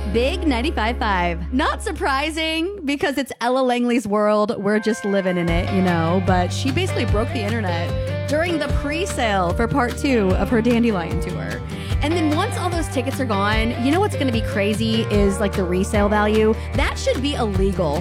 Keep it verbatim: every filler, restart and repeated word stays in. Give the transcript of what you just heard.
Big ninety-five point five. Not surprising because it's Ella Langley's world. We're just living in it, you know. But she basically broke the internet during the pre-sale for part two of her Dandelion tour. And then once all those tickets are gone, you know what's going to be crazy is like the resale value. That should be illegal.